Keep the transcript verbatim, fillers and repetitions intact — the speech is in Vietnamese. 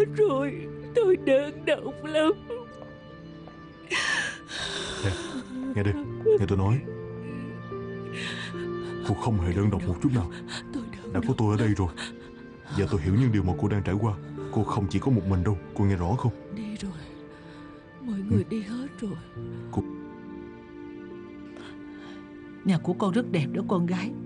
hết rồi. Tôi đơn độc lắm. Nè, nghe đi, nghe tôi nói. Cô không hề đơn độc một chút nào. Đã có tôi ở đây rồi. Giờ tôi hiểu những điều mà cô đang trải qua. Cô không chỉ có một mình đâu, cô nghe rõ không? Đi rồi. Mọi người ừ. đi hết rồi. Cô... Nhà của con rất đẹp đó con gái.